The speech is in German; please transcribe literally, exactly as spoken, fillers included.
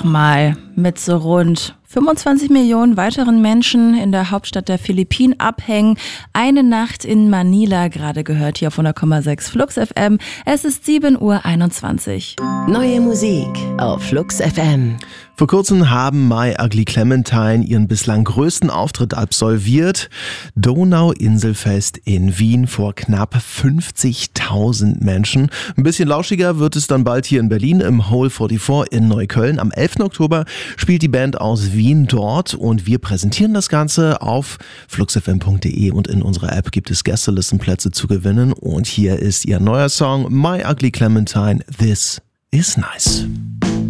einfach mal mit so rund fünfundzwanzig Millionen weiteren Menschen in der Hauptstadt der Philippinen abhängen. Eine Nacht in Manila, gerade gehört hier auf hundert Komma sechs Flux F M. Es ist sieben Uhr einundzwanzig. Neue Musik auf Flux F M. Vor kurzem haben My Ugly Clementine ihren bislang größten Auftritt absolviert. Donauinselfest in Wien vor knapp fünfzigtausend Menschen. Ein bisschen lauschiger wird es dann bald hier in Berlin im Hole vierundvierzig in Neukölln. Am elften Oktober spielt die Band aus Wien dort und wir präsentieren das Ganze auf fluxfm punkt de und in unserer App gibt es Gästelistenplätze zu gewinnen. Und hier ist ihr neuer Song My Ugly Clementine, This is Nice.